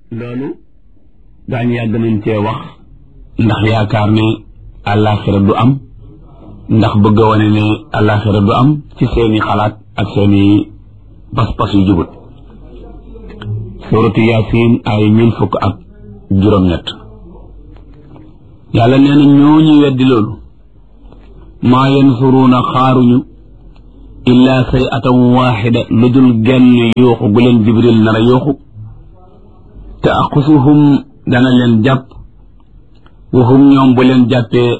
loolu daañu yàgg nañ cee wax ndax yaakaar ne àllaaxira du am, ndax bëgg a wane ne àllaaxira du am ci seeni xalaat ak seeni pas-pas yu jubut. suuratu yaasin ay 10:7 yàlla nee na ñooñu weddi loolu maa yansuruuna xaaruñu illaa say'atan waaxida lu dul genn yooxu gu leen jibril nar a yooxu te aqusuhum dana leen jàpp waxum ñoom bu leen jàppee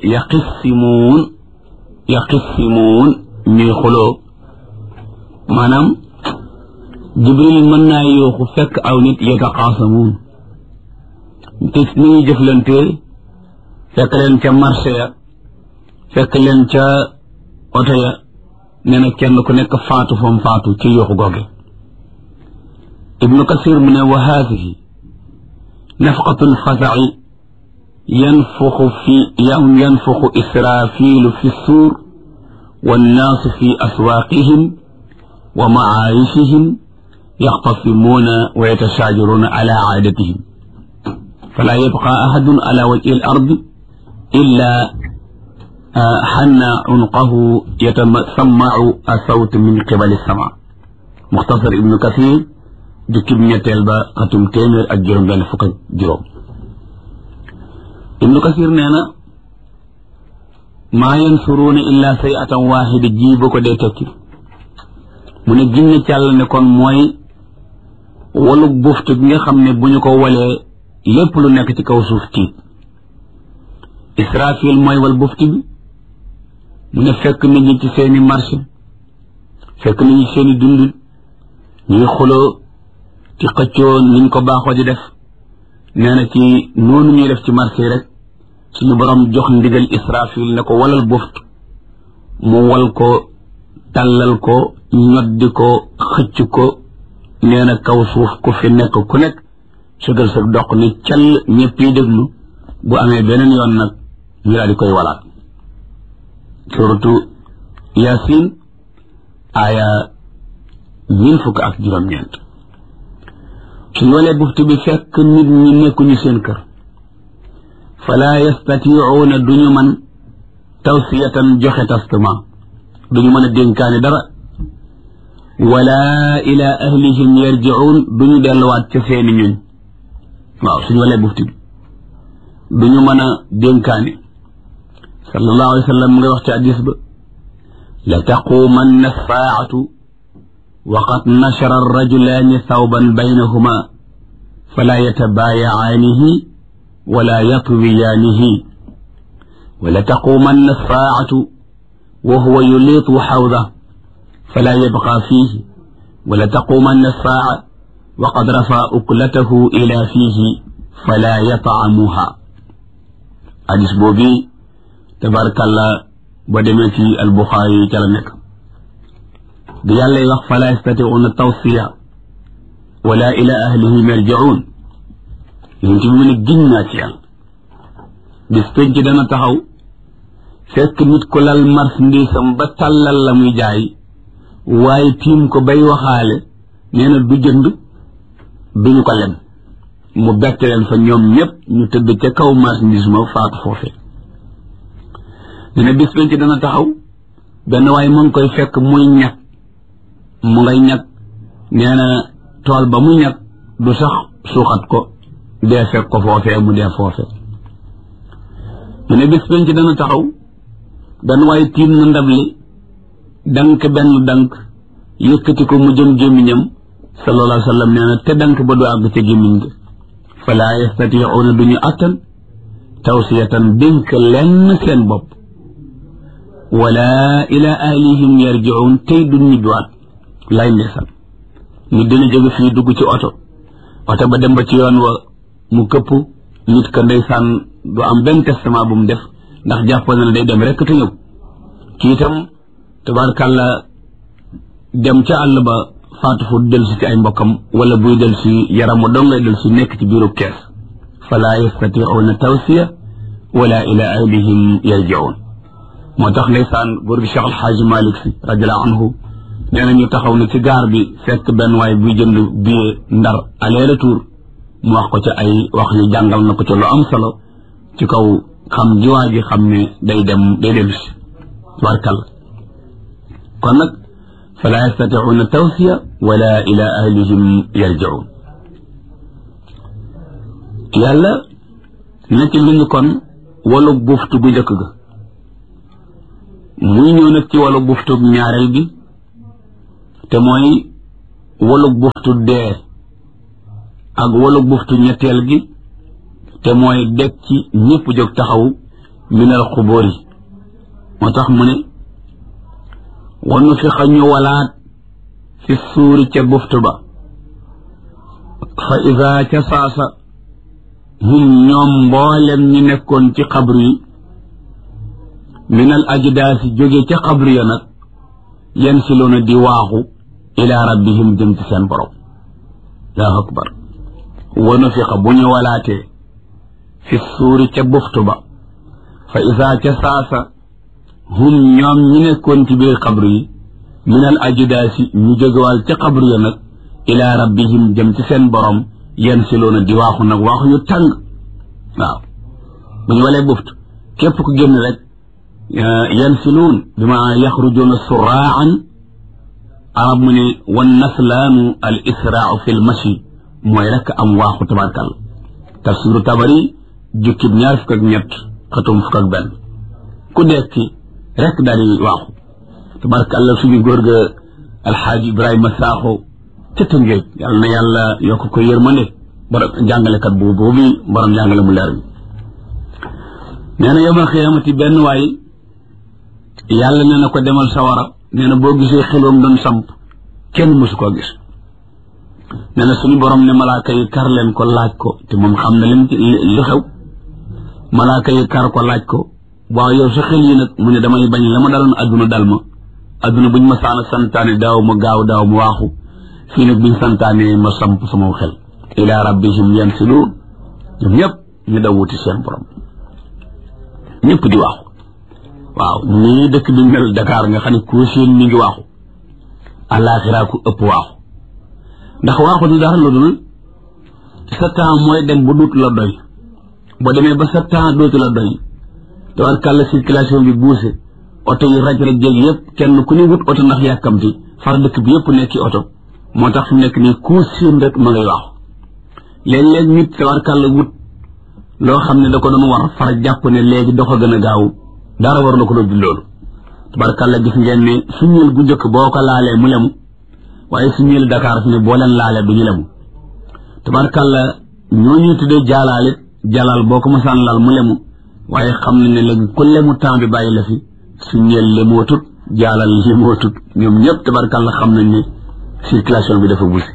yaqisimuun ñuy xuloo maanaam jibril mën naa yooxu fekk aw nit yataqaasamuun te ni ñuy jëflante fekk leen ca marché ya fekk leen ca oto ya nee na kenn ku nekk faatu fam faatu ci yooxu googe. ibnu kasir mu ne wa haadihi nafqatul fasa'i yanfuxu israafiilu fi suur wannaasu fi aswaaqihim wa macaayishihim yaxtasimuuna wa yatashaajaruuna ala caadatihim falaa yabqaa ahadun ala wajhi al ardi illaa xanna cunqahu yatasammacu asawt min qibali sama. muxtasar ibnu kasir jukkib ñetteel ba xatum 1juróom-benn. ibnu kasir nee na maa yansuruuna illaa say'atan waaxida ji ba ko dee tekki mu ne ginne ci Yàlla ne kon mooy walug buftu gi nga xam ne bu ñu ko walee lépp lu nekk ci kaw suuf tiit. israfil mooy wal buftu bi mu ne fekk nit ñi ci seeni marché fekk nit ñi seeni dund ñuy xuloo ci xëccoo niñ ko baaxoo di def nee na ci noonu ñuy def ci marché rek suñu borom jox ndigal israfil ne ko walal buftu mu wal ko tàllal ko ñoddi ko xëcc ko nee na kaw suuf ku fi nekk ku nekk sëgal sa doq ni call ñëpp yi déglu bu amee beneen yoon nag ñu daal di koy walaat. suratu yaasin aaya 10:9 suñu walee buftu bi fekk nit ñi nekkuñu seen kër falaa yastatiicuuna duñu mën tawsiyatan joxe testament duñu mën a dénkaane dara wala ila ahlihim yarjicuun duñu delluwaat ca seeni ñuñ. waaw suñu walee buftu bi duñu mën a dénkaane. sallallahu alayhi wa sallam mu ngay wax ci hadiis ba la taquumanna saacatu wa qad nashara arrajulaani thawban baynahuma falaa yatabaayacaanihi wala yatwiyaanihi wa la taquumanna saacatu wa huwa yuliitu xawda falaa yabqaa fiihi wa la taquumanna saaca wa qad rafaa uklatahu ilaa fiihi falaa yatcamuha. hadiis boobu tabarakallah ba demee ci albuxaari ca la nekk bi yàlla wax fala yastatiuuna tawsiya wala ila ahlihim yarjiun yéen ci mu ne giñ naa ci yàlla bis penc dana taxaw fekk nit ko lal marchandise am ba tàllal la muy jaay waaye tiim ko bay waxaale nee na du jënd duñu ko lem mu bett leen fa ñoom ñëpp ñu tëdd ca kaw marchandise ma faatu foofee. dina bis penc dana taxaw benn waaye mu ngi koy fekk muy ñag mu ngay ñag nee na tool ba muy ñag du sax suuxat ko dee fekk ko foofee mu dee foofee. dina bis penc dana taxaw benn waaye tiim na ndab li dank benn dank yëkkati ko mu jëm gémmiñam sallallahu alayhi wa sallam nee na te dank ba du àgg ca gémmiñ ga falaa yastatiicuuna duñu attan tawsiyatan dénk lenn seen bopp wala ila ahlihim yarjiun tey du ñibbiwaat lay ndeysaan nit dina jóge fii dugg ci oto ba dem ba ci yoon wa mu këpp nit ka ndeysaan du am benn testament bu mu def ndax jàppoon na day dem rek te ñëw kii itam tabaarkàlla dem ca àll ba faatu fu del si ci ay mbokkam wala buy del si yaram wa dong lay del si nekk ci biiru kees fala yastatiuuna tawsiya wala ila ahlihim yarjiun. moo tax ndeysaan góor gi Cheikh Al Hadj Malick Sy radiyallahu anhu nee na ñu taxaw na ci gaar bi fekk benn waay buy jënd billet Ndar aller retour mu wax ko ci ay wax yu jàngal na ko ci lu am solo ci kaw xam gi waa ji xam ne day dellu si tabarkalla kon nag fala yastati'una tawsiya wala ila ahlihim yarji'un yàlla nekk lu ñu kon walu buftu gu njëkk ga muy ñëw nag ci walu buftu ñaareel gi te mooy walu buftu dee ak walu buftu ñetteel gi te mooy dekk ci ñëpp jóg taxaw minal xubóor yi moo tax mu ne wanu fi xañu walaat fi suuri ca buftu ba fa ida ca saasa hum ñoom mboolem ñi nekkoon ci xabru yi minal ajdaasi jóge ca xabru ya nag yansiluuna di waaxu ila rabbihim jëm ci seen borom allahu akbar wanu fi xa bu ñu walaatee fi suuri ca buftu ba fa ida ca saasa hum ñoom ñi nekkoon ci biir xabru yi minal ajdaasi ñu jógewal ca xabru ya nag ila rabbihim jëm ci seen borom yansiluuna di waaxu nag waaxu yu tàng waaw bu ñu walee buftu képp ku génn rek yansiluun bi ma yaxrujuuna suraan arab mu ne wan naslaanu al israau fi l mashi mooy rek am waaxu tabarkal tafsiru tabari jukkib 23 xatum 1 ku dekki rek daal di waaxu tabarkalla suñu góor ga alxaaji ibrahima saaxo ca Tëngéej yàlla na yàlla yokk ko yërmande borom jàngalekat boobu borom jàngale mu leer bi nee na yawmal xiyaamati benn waay yàlla nee na ko demal sawara nee na boo gisee xeloom doon samp kenn mësu koo gis nee na suñu borom ne malaaka yi kar leen ko laaj ko te moom xam na li xew malaaka yi kar ko laaj ko waaw yow sa xel yi nag mu ne damay bañ la ma daloon adduna dal ma adduna buñ ma saana santaane daaw ma gaaw daaw ma waaxu fii nag buñ santaane ma samp sama xel ila rabbihim yansiluun ñoom ñëpp ñu daw wuti seen borom ñëpp di waaxu waaw nii dëkk bi mel Dakar nga xam ne koo seen mi ngi waaxu àllaaxira ku ëpp waaxu ndax waaxu du dara lu dul sa temps mooy dem ba dootu la doy boo demee ba sa temps dootu la doy tabarkàlla circulation bi buuse oto yi raj jël yëpp kenn ku ne wut oto ndax yàkkamti far dëkk bi yëpp nekki oto moo tax fi nekk nii koo seen rek ma ngay waaxu léeg-léeg nit tabarkàlla wut loo xam ne da ko doon war far jàpp ne léegi dox a gën a gaaw dara war na ko doon loolu tabarkàlla gis ngeen ne suñuel gu njëkk boo ko laalee mu lemu waaye suñuel Dakar fi ne boo leen laalee du ñu lemu tabarkàlla ñoo ñuy tuddee jaalaalit jalaal boo ko masaan laal mu lemu waaye xam nañ ne léegi ku lemu temps bi bàyyi la fi suñuel lemootut jaalal lemootut ñoom ñëpp tabarkàlla xam nañ ne circulation bi dafa busi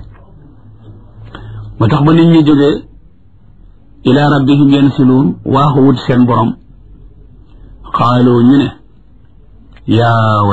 moo tax ba nit ñi jógee ila rabbihim yansiluun waaxu wut seen borom xaaloo ñu ne yaa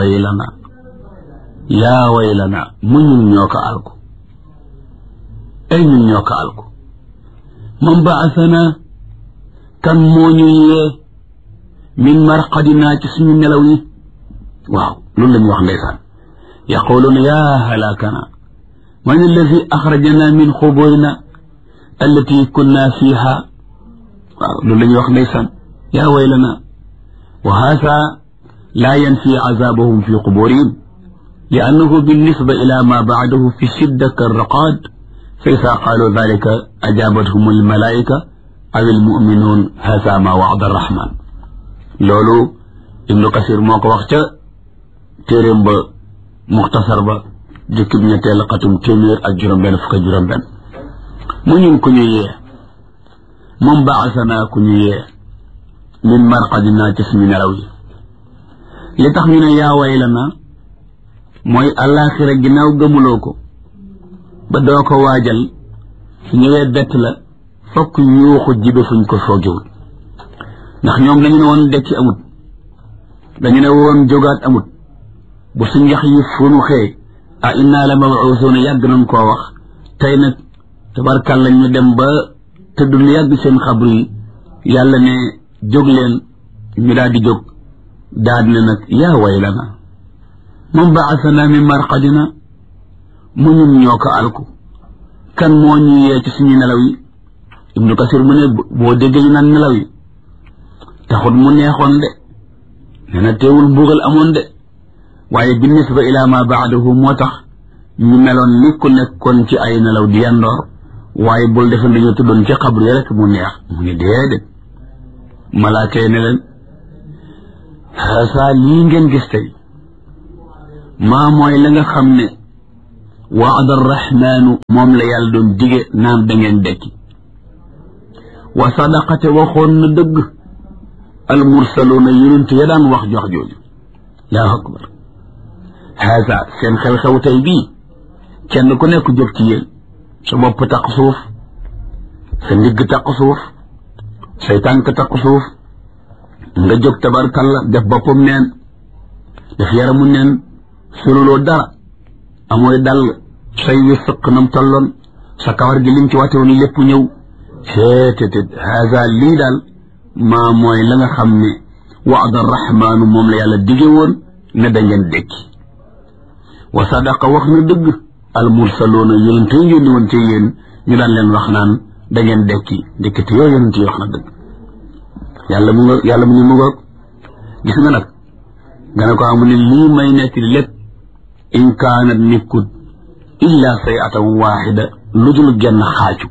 waylana mu ñun ñoo ko alku ay ñun ñoo ko alku man baasana kan moo ñu yee min marqadina ci suñu nelaw yi waaw loolu la ñu wax ndeysaan yaquluuna yaa halakana man alladi axrajana min xuburina allati kunna fiha waaw loolu la ñuy wax ndeysaan yaa waylana wa haasa laa yanfi azabahum fi quburihim li annahu binnisba ila ma baadahu fi shidda karraqad fa isa qaalu dalika ajabathum almalaika aw almuminuun haasa ma wa'ada arrahman loolu ibnu kasir moo ko wax ca téeréem ba muxtasar ba jukkib ñetteel xatum téeméer ak juróom-benn fukk ak juróom-benn mu ñun ku ñu yee moom baasanaa ku ñu yee min marqadina ci suñu nelaw yi li tax ñu ne yaa waylana mooy àllaaxira ginnaaw gëmuloo ko ba doo ko waajal su ñëwee bett la fokk yuuxu jibe fuñ ko foogewul ndax ñoom dañu ne woon dekki amut dañu ne woon jógaat amut bu suñ yax yi funu xëy a inna la mabuusuuna yàgg nañ koo wax tey nag tabarkàlla ñu dem ba tëdd lu yàgg seen xabru yi yàlla ne jóg leen ñu daal di jóg daal ne nag yaa waylana man baasana min marqadina mu ñun ñoo ko alku kan moo ñu yee ci suñu nelaw yi Ibnu Kasir mu ne boo déggee ñu naan nelaw yi taxut mu neexoon de nee na teewul mbugal amoon de waaye bi nisba ila ma baadahu moo tax ñu meloon ni ku nekkoon ci ay nelaw di yandoor waaye bul defe dañoo tuddoon ci xabru yi rek mu neex mu ne déedéet malaaka yi ne leen xaasa lii ngeen gis tey maa mooy la nga xam ne waada arrahmaanu moom la yàlla doon dige naan da ngeen dekki wa sadaqate waxoon na dëgg almursaluuna yonent ya daan wax jox jooju allahu akbar xaasa seen xew-xew tey bii kenn ku nekk jóg ci yéen sa bopp taq suuf sa ndigg taq suuf say tànk taq suuf nga jóg tabarkalla def boppam neen def yaramu neen sululoo dara amooy dal say wi sëq nam tolloon sa kawar gi lim ci wàtte woon lépp ñëw seetetet haza lii daal maa mooy la nga xam ne waada arrahmaanu moom la yàlla dige woon ne da ngeen dekki wa sadaqa wax na dëgg almursaloona yonent yi yónni woon ci yéen ñu daan leen wax naan da ngeen dekki ndekkati yoo yonent yi wax na dëgg yàlla mu ñu mu ngoog gis nga nag nga ne ko amu ne lii may nekk di lépp in kaanat nekkut illa sayatan waaxida lu dul genn xaaju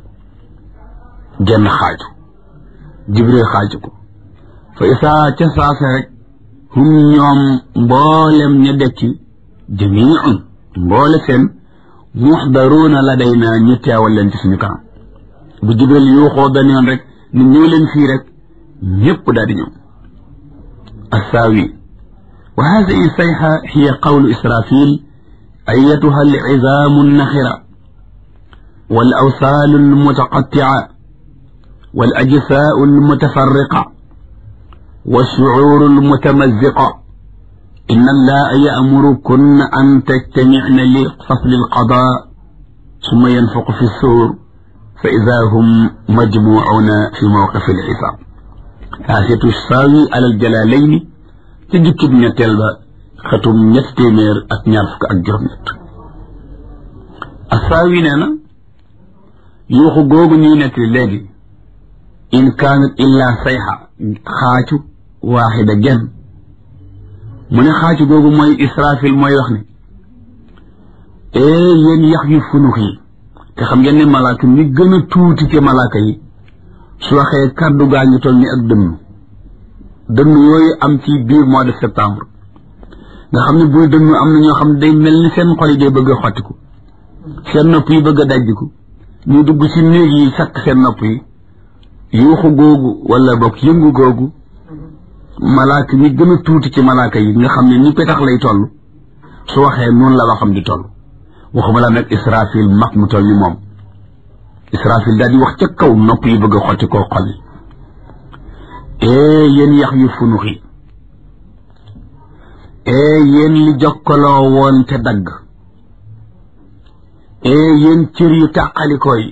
jibril xaaju ko fa isaa ca saase rek hum ñoom mboolem ña dekki jamiun mboole seen muxdaruuna ladayna ñu teewal leen ci suñu kanam bu jibril yuuxoo benn yoon rek ni ñëw leen fii rek ñépp daal di ñëw assaawi wa haadihi sayha hiya qawlu israfil ayatuha alcizaamu alnaxira wal awsaalu almutaqattica wal ajsaau almutafarriqa والشعور المتمزقة إن الله يأمركن أن تجتمعن لفصل القضاء ثم ينفق في السور فإذا هم مجموعون في موقف الحساب آية الساوي على الجلالين تجيك ابن تلبا ختم نستمر أتنافك أجرمت الساوي نانا يوخو غوغ نينة الليل إن كانت إلا صيحة خاتو waaxida genn mu ne xaacu googu mooy israfil mooy wax ne yéen yax yu funux yi te xam ngeen ne malaaka mi gën a tuuti ci malaaka yi su waxee kàddu gaa ngi toll ni ak dënn yooyu am ci biir mois de septembre nga xam ne buy dënnu am na ñoo xam ne day mel ni seen xol yi day bëgg a xottiku seen nopp yi bëgg a dajjiku ñu dugg ci néeg yi sakk seen nopp yi yuuxu googu wala bokk yëngu googu malaaka mi gën a tuuti ci malaaka yi nga xam ne ni petax lay toll su waxee noonu la waxam di toll waxuma la nag israfil mag mu toll ni moom israfil daal di wax ca kaw nopp yi bëgg a xotti koo xol yi yéen yax yu funux yi yéen li jokkaloo woon te dagg yéen cër yu tàqalikoo yi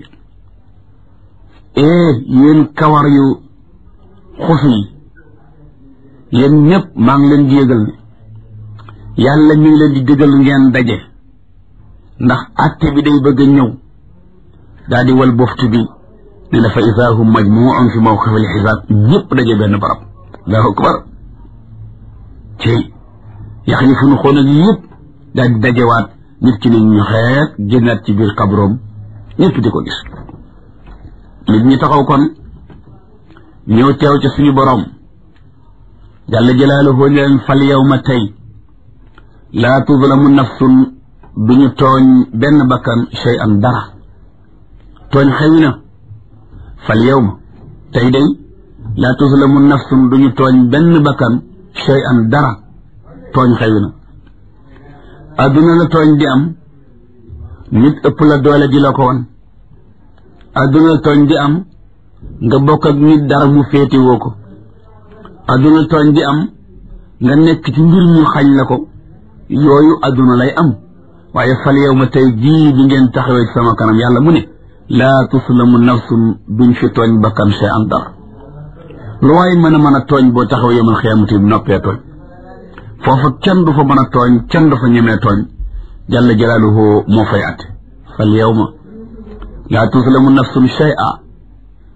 yéen kawar yu xuf yi yéen ñëpp maa ngi leen di yëgal ne yàlla mi ngi leen di digal ngeen daje ndax atte bi day bëgg a ñëw daal di wal boftu bi ne la fa idaa hum majmuun fi mawqifil xisaab ñëpp daje benn barab allahu akbar cey yax yi fu nu xoon ak yëpp daal di dajewaat nit ki ne ñu xeet génnaat ci biir kabroom ñëpp di ko gis nit ñi taxaw kon ñëw teew ca suñu borom jalla jalaaluhu leen fal yawma tey laa tuzlamu nafsun duñu tooñ benn bakkan shay'an dara tooñ xewi na fal yawma tey day laa tuzlamu nafsun duñu tooñ benn bakkan shay'an dara tooñ xewi na adduna la tooñ di am nit ëpp la doole di la ko won adduna la tooñ di am nga bokk ak nit dara mu féete woo ko adduna tooñ di am nga nekk ci mbir ñu xañ la ko yooyu adduna lay am waaye fal yow ma tey jii bi ngeen taxawee ci sama kanam yàlla mu ne laa tuslamu nafsun duñ fi tooñ bakkan shay an dara lu waay mën a tooñ boo taxaw yawmal xiyaamati bi noppee tooñ foofa kenn du fa mën a tooñ kenn du fa ñemee tooñ jalla jalaaluhu moo fay atte fal yow ma laa tuslamu nafsun shay'a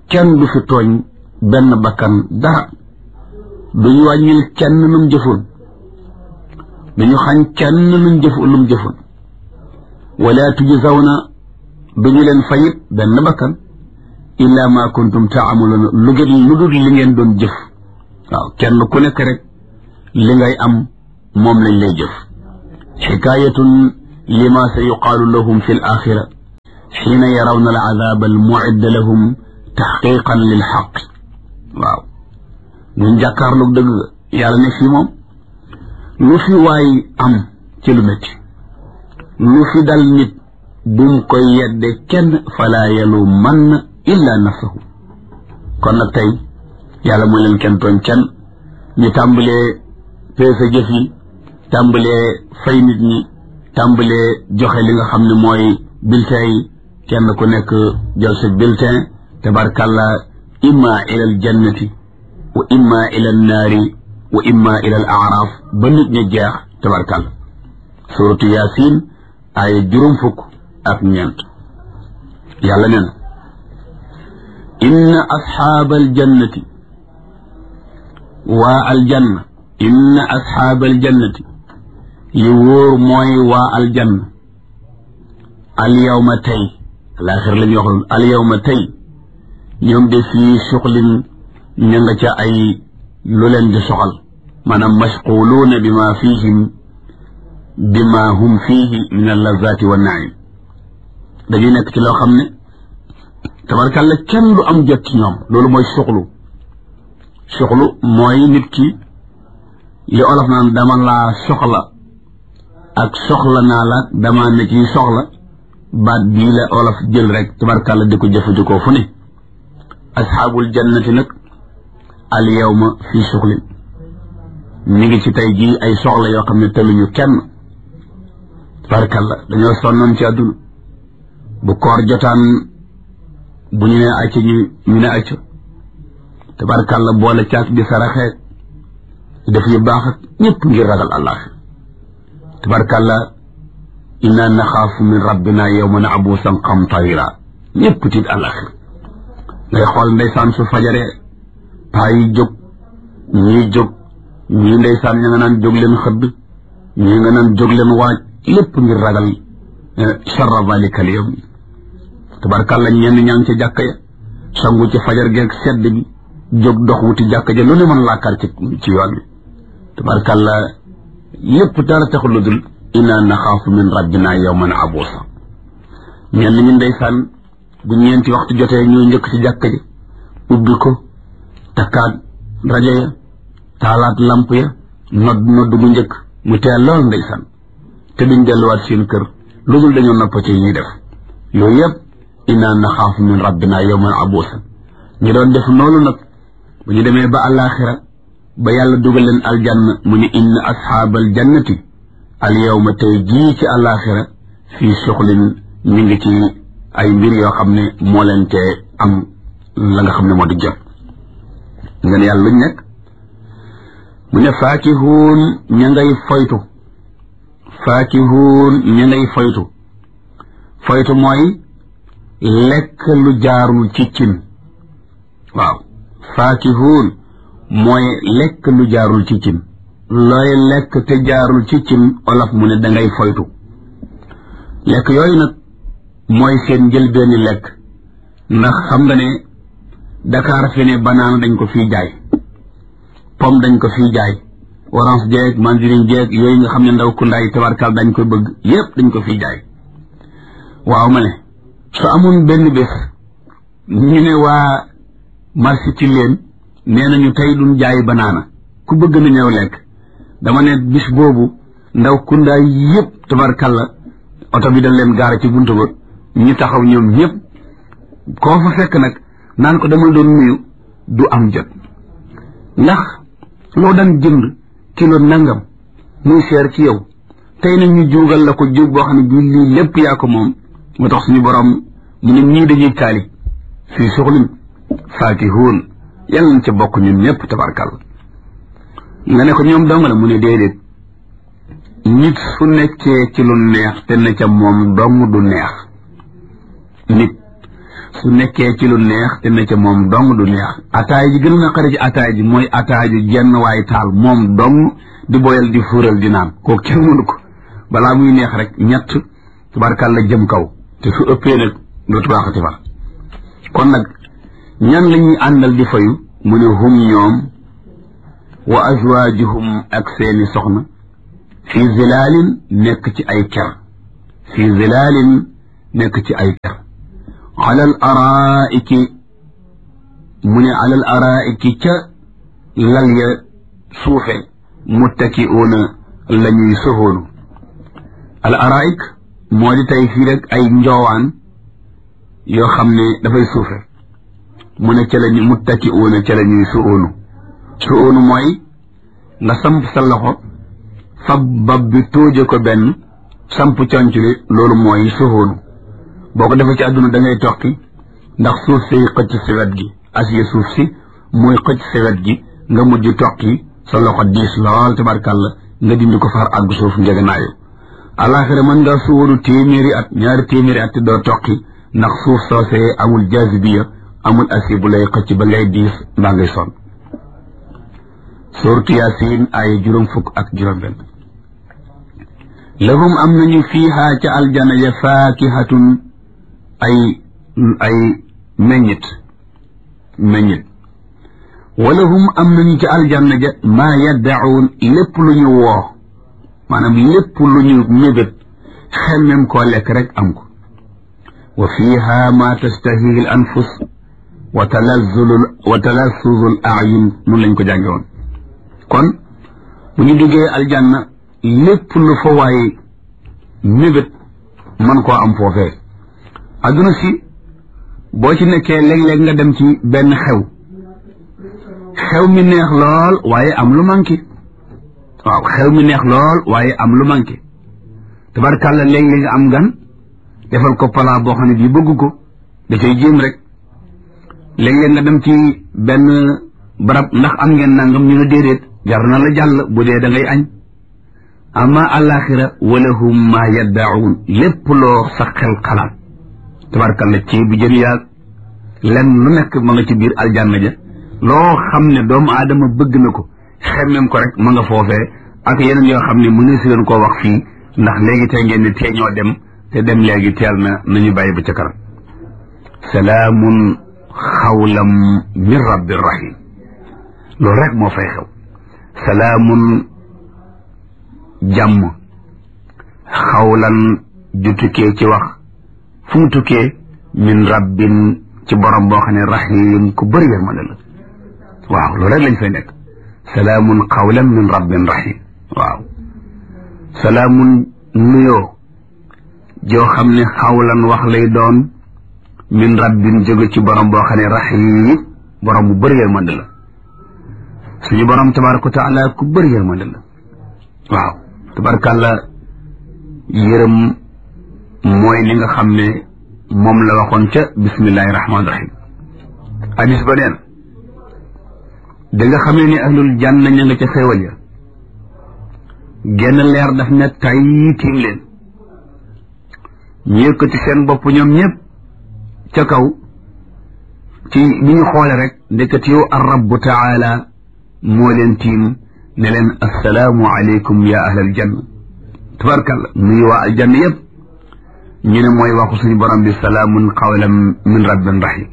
kenn du fi tooñ benn bakkan dara duñu wàññil kenn lum jëfoon duñu xañ kenn lum jëfoon wala tujzawna duñu leen fayit benn bakkan illa ma kuntum taamaluuna lu dul li ngeen doon jëf waaw kenn ku nekk rek li ngay am moom lañ lay jëf xikaayatun lima sa yuqaalu lahum fi l axira xiina yarawna al azab al muidda lahum taxqiqan lil xaq waaw buñ jàkkaarloog dëgg yàlla ne fii moom lu fi waay am ci lu métti lu fi dal nit bum koy yedde kenn falaa yalumanna illa nafsahu kon nag tey yàlla mooy leen kenn tooñ kenn ñu tàmbalee peese jëf yi tàmbalee fay nit ñi tàmbalee joxe li nga xam ne mooy bulletin yi kenn ku nekk jël sa bulletin tabarkàlla imma ila al jannati wa imma ila an naari wa imma ila al aaraaf ba nit ñi jeex tabarkàlla suratu yaasin ay 60 yàlla nee na inna asxaaba aljannati waa aljanna inna asxaaba aljannati li wóor mooy waa aljanna alyawma tey alaaxir la ñuy wax alyawma tey ñoom de fii suxlin ña nga ca ay lu leen di soxal maanaam mashquluuna bima hum fiihi min allazaati wa naim dañuy nekk ci loo xam ne tabarkàlla kenn du am jot ci ñoom loolu mooy suxlu mooy nit ki li olof naan dama laa soxla ak soxla naa la dama ne ci soxla baat bii la olof jël rek tabarkàlla di ko jëfandikoo fu ne asxaabul jannati nag al yawma fii suxlin mi ngi ci tey jii ay soxla yoo xam ne tëluñu kenn tabarkàlla dañoo sonnoon ci àdduna bu koor jotaan bu ñu ne acca ñu ne acca tabarkàlla boole caat di saraxee def yu baax ak ñëpp ngir ragal allah tabarkàlla inna naxaafu min rabbina yawman abuusan qamtarira ñëpp tiit allah ngay xool ndeysaan su fajaree paa yi jóg ñii jóg ñii ndeysaan ña nga naan jóg leen xëdd ñii nga naan jóg leen waaj lépp ngir ragal charra zalika al yawm tabarkàlla ñenn ñaa ngi ca jàkka ya sangu ci fajar geeg sedd bi jóg dox wuti jàkka ja lu ne mën laakar ci yoon bi tabarkàlla lépp dara taxul lu dul inna naxaafu min rabbina yawman abuusa ñenn ñi ndeysaan bu ñeenti waxtu jotee ñooy njëkk ci jàkka ji ubbi ko takkaat rajo ya taalaat lamp ya nodd bu njëkk mu teel lool ndeysaan te duñ delluwaat seen kër lu dul dañoo nopp ci ñuy def yooyu yëpp inna naxaafu min rabbina yawman abuusa ñu doon def noonu nag bu ñu demee ba àllaaxira ba yàlla dugal leen aljanna mu ne inna asxaabal jannati al yawma tey jii ci àllaaxira fii suxlin ñu ngi ci ay mbir yoo xam ne moo leen te am la nga xam ne moo di jot nga ne yàlla luñ nekk mu ne faakihuun ña ngay foytu foytu mooy lekk lu jaarul ci cin waaw faakihuun mooy lekk lu jaarul ci cin looy lekk te jaarul ci cin olof mu ne dangay foytu lekk yooyu nag mooy seen njëlbeeni lekk ndax xam nga ne Dakar fi ne banaana dañ ko fii jaay pomme dañ ko fii jaay orange jeeg mandarine jeeg yooyu nga xam ne ndaw ku ndaay tabarkal dañ koy bëgg yépp dañ ko fii jaay waaw ma ne su amoon benn bés ñu ne waa marché ci leen nee nañu tey duñ jaay banaana ku bëgg na ñëw lekk dama ne bis boobu ndaw ku ndaay yépp tabarkalla oto bi dañ leen gaara ci buntu ba ñu taxaw ñoom ñëpp koo fa fekk nag naan ko demal doon nuyu du am jot ndax loo daan jënd kilo nangam muy seer ci yow tey nag ñu juugal la ko jóg boo xam ne bii lii lépp yaa ko moom moo tax suñu borom mu ne ñii dañuy taali fii suxlin faakihuun yàlla nañ ca bokk ñun ñëpp tabarkalla nga ne ko ñoom dong la mu ne déedéet nit su nekkee ci lu neex te ne ca moom dong du neex nit su su nekkee ci lu neex te ne ca moom dong du neex ataaya ji gën a naqari ci ataaya ji mooy ataaya ji jenn waay taal moom dong di boyal di fuural di naan kooku kenn mënu ko balaa muy neex rek ñett tubarkàlla jëm kaw te su ëppee nag dootu baaxati fa kon nag ñan la ñuy àndal di fayu mu ne hum ñoom wa azwaajuhum ak seeni soxna fi zilaalin nekk ci ay ker fi zilaalin nekk ci ay ker alal araa'iki mu ne alal araa'iki ca lal ya suufe muttaki'uuna la ñuy soxoonu al araa'ik moo di tey fii rek ay njoowaan yoo xam ne dafay suufe mu ne ca la ñu muttaki'uuna ca la ñuy su'oonu mooy nga samp sa loxo fab bab bi tóoje ko benn samp conc li loolu mooy su'oonu boo ko defee ci àdduna da ngay tokki ndax suuf si xëcc si wet gi asiye suuf si mooy xëcc si wet gi nga mujj tokki sa loxo diis lool tabarkàlla nga dindi ko far àgg suuf njeganaayu alaxira mën nga su'oonu téeméeri at ñaari téeméeri at te doo tokki ndax suuf soosee amul jazibiya amul asi bu lay xëcc ba ngay diis mbaa ngay sonn suuratu Yaasiin ay 50 lahum am nañu fiihaa ca aljana ya faakihatun ay meññit walahum am nañu ca aljanna ja maa yaddacuun lépp lu ñu woo maanaam lépp lu ñu mébét xemmem koo lekk rek am ko wa fiihaa maa tastahihi al anfus wa talazzuzu al a'yun nun lañ ko jànge woon kon bu ñu duggee aljanna lépp lu fa waaye mébét man koo am foofee adduna si boo ci nekkee léeg-léeg nga dem ci benn xew mi neex lool waaye am lu manqué waaw xew mi neex lool waaye am lu manqué tabarkàlla léeg-léeg nga am gan defal ko palaa boo xam ne bii bëgg ko da cay jéem rek léeg-léeg nga dem ci benn barab ndax am ngeen nangam ñu ne déedéet jar na la jàll bu dee da ngay añ amma alaxira walahum ma yaddaun lépp loo sa xel xalaat tabarkalla ci bu jën yaag lenn lu nekk ma nga ci biir aljanna ja loo xam ne doomu aadama bëgg na ko xemmem ko rek ma nga foofee ak yeneen yoo xam ne mu ngi si leen koo wax fii ndax léegi tey ngeen ne tee ñoo dem te dem léegi teel na nañu bàyyi ba ca kanam salaamun xawlam min rabbir rahim loolu rek moo fay xew salaamun jàmm xawlan ju tukkee ci wax fu mu tukkee min rabbin ci borom boo xam ne rahim ku bëri yërmande la waaw loolu rek lañ fay nekk salaamun xawlan min rabbin rahim waaw salaamun nuyoo joo xam ne xawlan wax lay doon min rabbin jóge ci borom boo xam ne rahim borom bu bëri yërmande la suñu borom tabaraka wa taala ku bëri yërmande la waaw tabarakàlla yërëm mooy li nga xam ne moom la waxoon ca bismillahi rahmaani rahim hadis ba neen da nga xamee ne ahlul janna ña nga ca xéewal ya genn leer daf ne tay tiim leen ñu yëkkati seen bopp ñoom ñëpp ca kaw ci bi ñu xoole rek ndekkat yow ar rabbu taala moo leen tiim ne leen assalaamu aleykum ya ahlal janna tabarkalla nuyu waa aljanna yëpp ñu ne mooy waxu suñu borom bi salaamun qawlan min rabbin rahim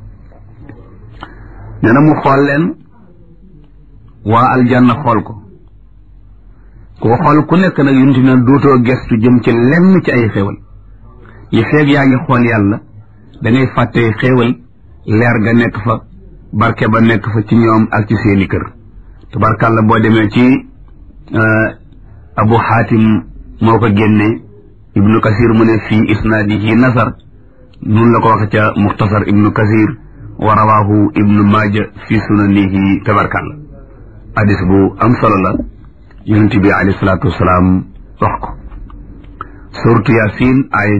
nee na mu xool leen waa aljanna xool ko koo xool ku nekk nag yunti na dootoo gestu jëm ci lenn ci ay xéewal li feeg yaa ngi xool yàlla da ngay fàtte xéewal leer ga nekk fa barke ba nekk fa ci ñoom ak ci seeni kër tabarkàlla boo demee ci abu xaatim moo ko génne ibnu kasir mu ne fii isnaadihi nasar nun la ko waxe ca muxtasar ibnu kasir wa rawaahu ibnu maaja fi sunanihi tabarkàlla hadis bu am solo la yonent bi alayhi salaatu wasalaam wax ko suratu yasin ay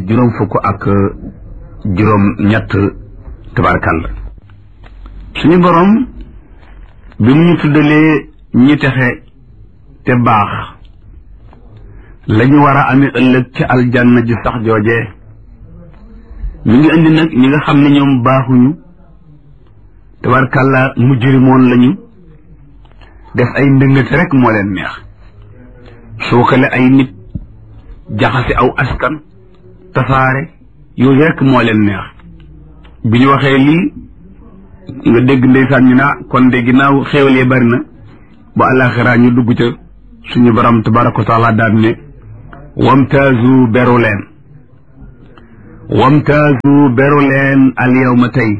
60 tabarkàlla suñu borom bi mu ñu tuddalee ñi texe te baax lañu war a amee ëllëg ci aljanna ji sax joojee mi ngi indi nag ñi nga xam ne ñoom baaxuñu tabarkàlla mujrimoon lañu def ay ndëngate rek moo leen neex suukale ay nit jaxase aw askan tasaare yooyu rek moo leen neex bi ñu waxee lii nga dégg ndeysaan ñu naa kon de ginnaaw xéewal yi bari na ba àllaaxira ñu dugg ca suñu borom tabaraka wa taala daal ne wamtaazu beru leen al yawma tey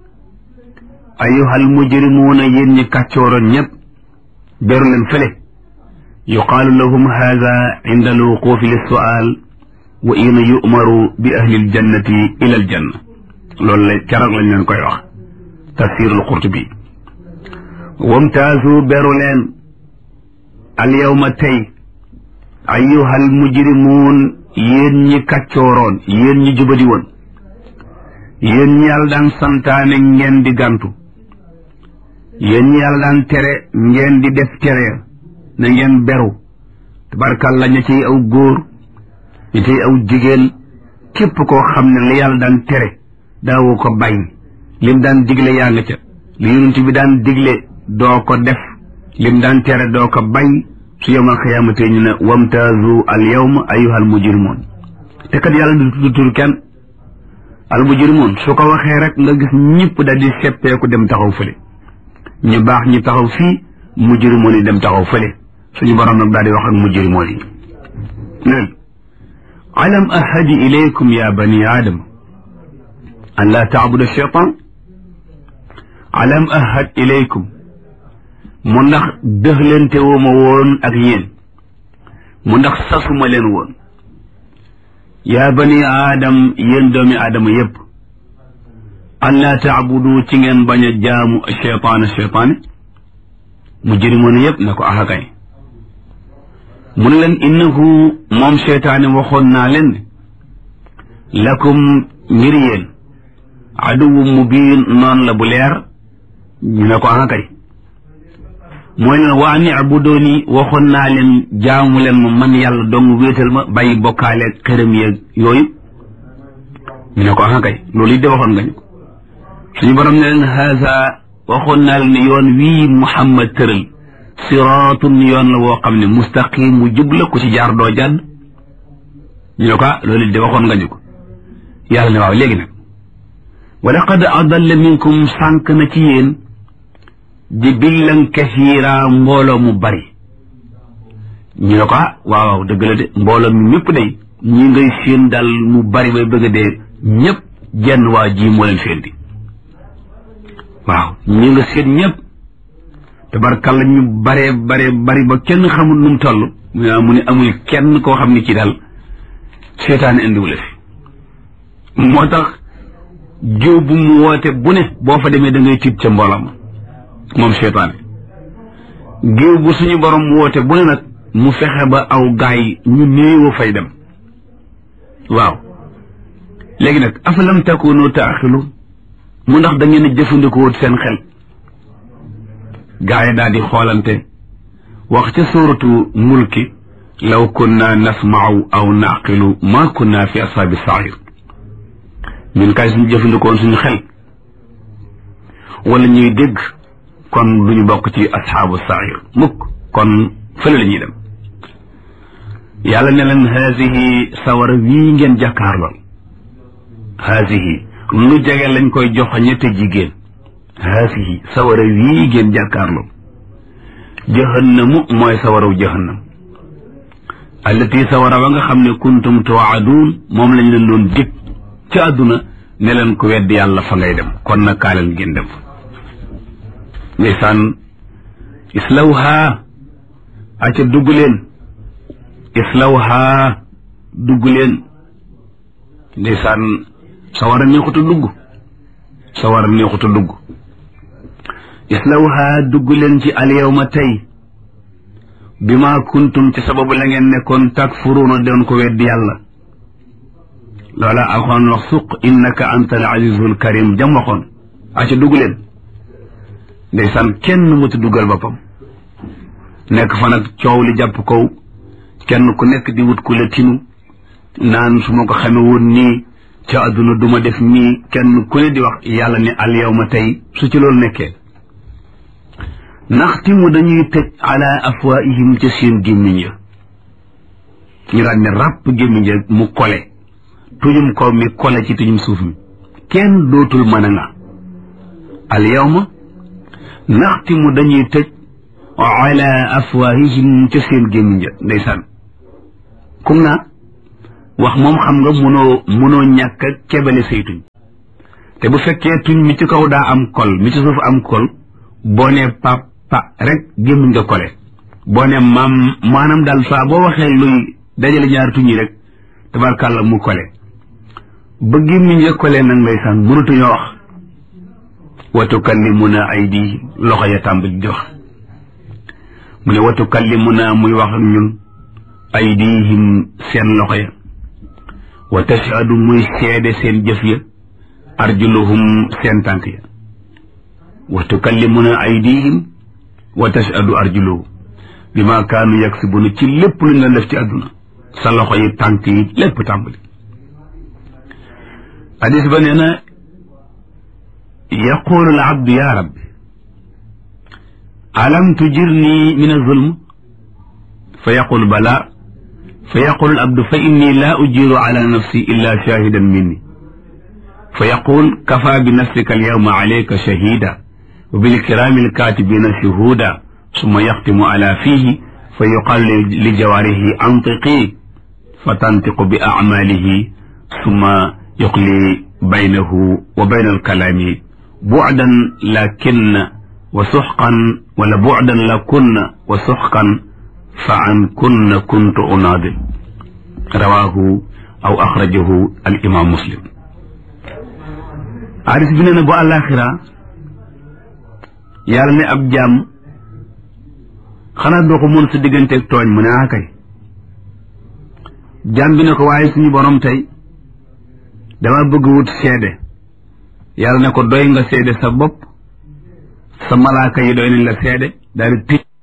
ayyuhal mujrimuuna yéen ñi kàccooroon ñépp beru leen fële yuqaalu lahum haada inda alwuquufi lissuaal wa ina yu'maru bi ahli aljannati ila aljanna loolu la keroog lañ leen koy wax tafsirul qurtubi wamtaazu beru leen al yawma tey ayyuhal mujrimuun yéen ñi kàccooroon yéen ñi jubadi woon yéen ñi yàlla daan santaane ngeen di gàntu yéen ñi yàlla daan tere ngeen di def tere na ngeen beru tabarkàlla ña ciy aw góor ña ciy aw jigéen képp koo xam ne li yàlla daan tere daawoo ko bàyyi lim daan digle yaa nga ca li yonent bi daan digle doo ko def lim daan tere doo ko bàyyi su yawmal xiyaamate ñu ne wamtaazu al yawma ayyuhal mujrimoon te kat yàlla du tudd tur kenn al mujrimoon su ko waxee rek nga gis ñëpp daal di seppeeku dem taxaw fële ñu baax ñi taxaw fii mujrimoon yi dem taxaw fële suñu borom nag daal di wax ak mujrimoon yi nen alam ahadi ilaykum ya bani aadama an laa taabudu shaytaan alam ahad ilaykum mu ndax dëxlante woo ma woon ak yéen mu ndax sasuma leen woon yaa bani aadam yéen doomi aadama yépp an laa taabudu ci ngeen bañ a jaamu cheytaane mujrimoon yépp na ko axakay mu ne leen innahu moom cheytaane waxoon naa leen lakum ngir yéen aduwu mubiin noon la bu leer ñu ne ko axakay mooy leen waa ni abudooni waxoon naa leen jaamu leen ma man yàlla dong wéetal ma bàyyi bokkaale xërëm yeeg yooyu ñu ne ko aha kay loolu it de waxoon nga ñu ko suñu borom ne leen haza waxoon naa leen ne yoon wii Muhammad tëral siraatun yoon la woo xam ne mustaqim mu jub la ku ci jaar doo jàdd ñu ne ko loolu it de waxoon nga ñu ko yàlla ne waaw léegi nag wa laqad adalla minkum sànq na ci yéen jibillan kasiira mbooloo mu bari ñu ne ko waaw dëgg la de mbooloo mi ñëpp day ñi ngay séen daal mu bari bay bëgg a dee ñëpp jenn waa ji moo leen féndi waaw ñi nga séen ñëpp tabarkalla ñu bari ba kenn xamul nu mu toll mu ne amul kenn koo xam ne ci daal seetaan indiwu la fi moo tax jiw bu mu woote bu ne boo fa demee da ngay tiit ca mbooloo ma moom seytaane géew bu suñu borom woote bu ne nag mu fexe ba aw gaay ñu néew fay dem waaw léegi nag afalam takunu taaxilu mu ndax da ngeen a jëfandikoo seen xel gaay daal di xoolante wax ca suuratu mulki law kunna nasma'u aw naqilu ma kunna fi ashaabi sair ñun kay suñu jëfandikoon suñu xel wala ñuy dégg kon duñu bokk ci ashaabu sair mukk kon fële la ñuy dem yàlla ne leen haasihi sawara wii ngeen jàkkaarlool haasihi lu jege lañ koy jox ñette jigéen haasihi sawara wii ngeen jàkkaarlool jahannamu mooy sawaraw jahannam allati sawara wa nga xam ne kuntum tuwaaduun moom lañ leen doon dig ci àdduna ne leen ko weddi yàlla fa ngay dem kon nag kaa leen ngeen dem ndeysaan islawha aca dugg leen islawha dugg leen ndeysaan sawara neexuta dugg sawara neexuta dugg islawha dugg leen ci alyawma tey bima kuntum ci sababu la ngeen nekkoon takfuruuna doon ko weddi yàlla loola alxuraan wax suq innaka anta al azizul karim jam waxoon aca dugg leen ndeysaan kenn mëtu duggal boppam nekk fa nag coow li jàpp kaw kenn ku nekk di wut ku la tinu naan su ma ko xame woon nii ca àdduna duma def nii kenn ku ne di wax yàlla ne al yawma tey su ci loolu nekkee naxtimu dañuy tëj ala afwaihim ca seen gémmiñ ya ñu daan ne ràpp gémmiñ ya mu kole tuñum kaw mi kole ci tuñum suuf mi kenn dootul mën a nga al yawma naxtimu dañuy tëj ala afwaihim ca seen gémmiñ ya ndeysaan kum naa wax moom xam nga munoo ñàkk a kebale say tuñ te bu fekkee tuñ mi ci kaw daa am kol mi ci suuf am kol boo ne pa rek gémmiñ nga kole boo ne maanaam daal saa boo waxee luy dajale ñaar tuñ yi rek tabarkàlla mu kole ba gémmiñ nga kole nag ndeysaan mënatuñoo wax wa tukallimuna aydi loxo ya tàmbali di wax mu ne wa tukallimuna muy wax ak ñun aydihim seen loxo ya wa tashhadu muy seede seen jëf ya arjuluhum seen tànk ya wa tukallimuna aydihim wa tashhadu arjuluhum bima kaanu yaksibuna ci lépp lu ñu def ci àdduna sa loxo yi tànk yi lépp tàmbali hadis ba nee na yaqulu al abdu ya rabbi alam tujirni min az-zulm fa yaqul bala fa yaqul al abdu fa inni la ujiru ala nafsi illa shahidan minni fa yaqul kafa bi nafsika al yawma alayka shahida wa bil kirami al katibina shuhuda summa yaxtimu ala fihi fa yuqal li jawarihi antiqi fa tantiqu bi a'malihi summa yuqli baynahu wa bayna al kalami bu'dan lakinna wa suxqan wala bu'dan lakunna wa suxqan fa an kunna kuntu unaadil rawaahu aw axrajahu al imam muslim hadis bi nee na bu àllaaxira yàlla ne ab jaam xanaa doo ko mën sa digganteeg tooñ mu ne ah kay jaam bi ne ko waaye suñu borom tey dama bëgg wut seede yàlla ne ko doy nga seede sa bopp sa malaaka yi doy nañ la seede daal di tëj